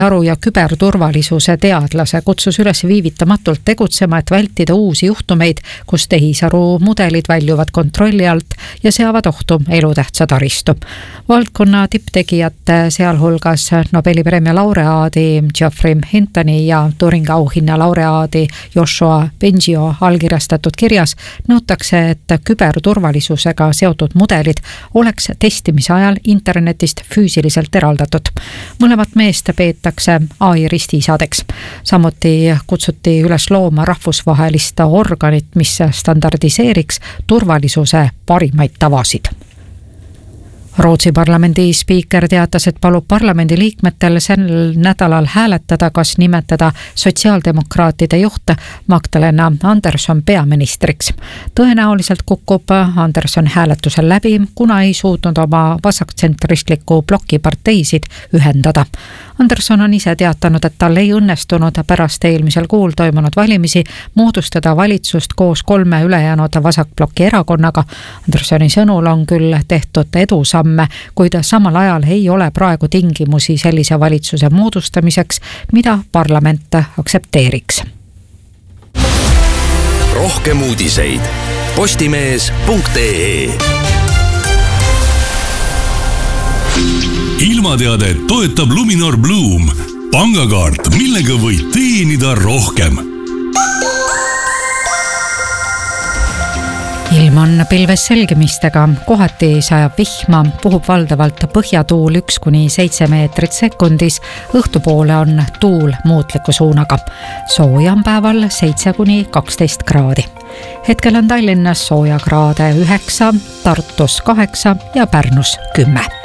Aru ja küberturvalisuse teadlase kutsus üles viivitamatult tegutsema, et vältida uusi juhtumeid, kus tehisaru mudelid väljuvad kontrolli alt ja seavad ohtu elutähtsa taristu. Valdkonna tipptegijate, sealhulgas Nobeli preemia laureaadi Geoffrey Hintoni ja Turingi auhinna laureaadi Joshua Bengio allkirjastatud kirjas nõutakse, et küberturvalisusega seotud mudelid oleks testimise ajal internetist füüsiliselt eraldatud. Mõlemat meest peetakse AI ristiisadeks. Samuti kutsuti üles looma rahvusvahelist organit, mis standardiseeriks turvalisuse parimaid tavasid. Rootsi parlamendi spiiker teatas, et palub parlamendi liikmetel sel nädalal hääletada, kas nimetada sotsiaaldemokraatide juht Magdalena Andersson peaministriks. Tõenäoliselt kukub Andersson hääletusel läbi, kuna ei suutnud oma vasaktsentristliku plokiparteisid ühendada. Andersson on ise teatanud, et tal ei õnnestunud pärast eelmisel kuul toimunud valimisi moodustada valitsust koos 3 ülejäänud vasakploki erakonnaga. Anderssoni sõnul on küll tehtud edusamme, kuid samal ajal ei ole praegu tingimusi sellise valitsuse moodustamiseks, mida parlament aktsepteeriks. Rohkem uudiseid postimees.ee. Ilmateade toetab Luminor Bloom, pangakaart, millega võid teenida rohkem. Ilm on pilves selgimistega, kohati sajab vihma, puhub valdavalt põhjatuul 1–7 meetrit sekundis, õhtupoole on tuul muutliku suunaga. Sooja on päeval 7–12 kraadi. Hetkel on Tallinnas sooja kraade 9, Tartus 8 ja Pärnus 10.